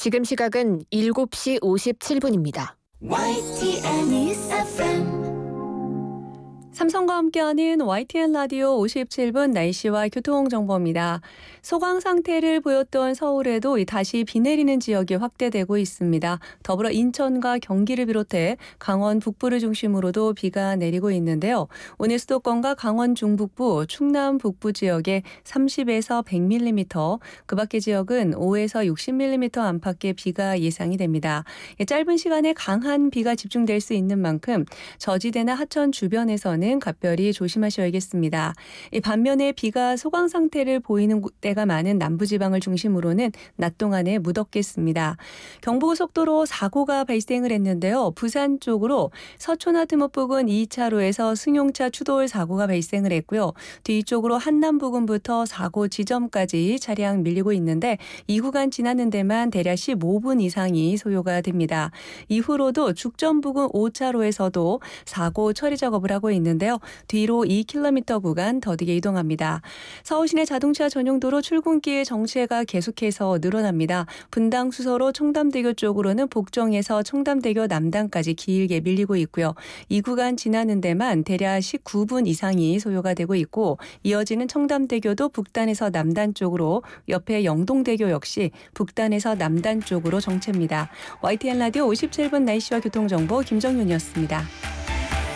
지금 시각은 7시 57분입니다. YTN News FM. 삼성과 함께하는 YTN 라디오 57분 날씨와 교통정보입니다. 소강 상태를 보였던 서울에도 다시 비 내리는 지역이 확대되고 있습니다. 더불어 인천과 경기를 비롯해 강원 북부를 중심으로도 비가 내리고 있는데요. 오늘 수도권과 강원 중북부, 충남 북부 지역에 30에서 100mm, 그 밖의 지역은 5에서 60mm 안팎의 비가 예상이 됩니다. 짧은 시간에 강한 비가 집중될 수 있는 만큼 저지대나 하천 주변에서는 각별히 조심하셔야겠습니다. 반면에 비가 소강 상태를 보이는 때가 많은 남부지방을 중심으로는 낮 동안에 무덥겠습니다. 경부고속도로 사고가 발생을 했는데요. 부산 쪽으로 서초나트목 부근 2차로에서 승용차 추돌 사고가 발생을 했고요. 뒤쪽으로 한남 부근부터 사고 지점까지 차량 밀리고 있는데 이 구간 지나는 데만 대략 15분 이상이 소요가 됩니다. 이후로도 죽전 부근 5차로에서도 사고 처리 작업을 하고 있는데요. 뒤로 2km 구간 더디게 이동합니다. 서울시내 자동차 전용도로 출근길 정체가 계속해서 늘어납니다. 분당 수서로 청담대교 쪽으로는 복정에서 청담대교 남단까지 길게 밀리고 있고요. 이 구간 지나는 데만 대략 19분 이상이 소요가 되고 있고 이어지는 청담대교도 북단에서 남단 쪽으로 옆에 영동대교 역시 북단에서 남단 쪽으로 정체입니다. YTN 라디오 57분 날씨와 교통정보 김정윤이었습니다.